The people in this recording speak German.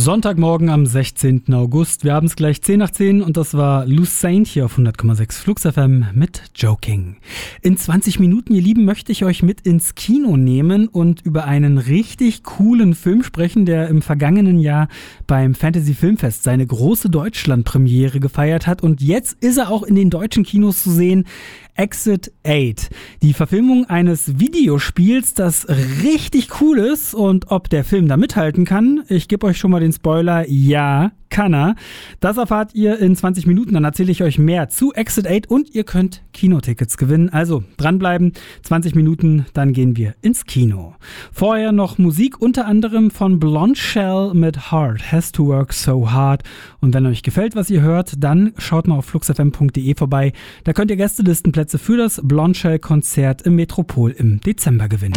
Sonntagmorgen am 16. August. Wir haben es gleich 10 nach 10 und das war Lucid hier auf 100,6 Flux FM mit Joking. In 20 Minuten, ihr Lieben, möchte ich euch mit ins Kino nehmen und über einen richtig coolen Film sprechen, der im vergangenen Jahr beim Fantasy Filmfest seine große Deutschland-Premiere gefeiert hat. Und jetzt ist er auch in den deutschen Kinos zu sehen. Exit 8. Die Verfilmung eines Videospiels, das richtig cool ist, und ob der Film da mithalten kann, ich gebe euch schon mal den Spoiler, ja, kann er. Das erfahrt ihr in 20 Minuten, dann erzähle ich euch mehr zu Exit 8 und ihr könnt Kinotickets gewinnen. Also dranbleiben, 20 Minuten, dann gehen wir ins Kino. Vorher noch Musik, unter anderem von Blonde Shell mit Hard, Has to Work So Hard. Und wenn euch gefällt, was ihr hört, dann schaut mal auf fluxfm.de vorbei. Da könnt ihr Gästelistenplätze für das Blonde Shell Konzert im Metropol im Dezember gewinnen.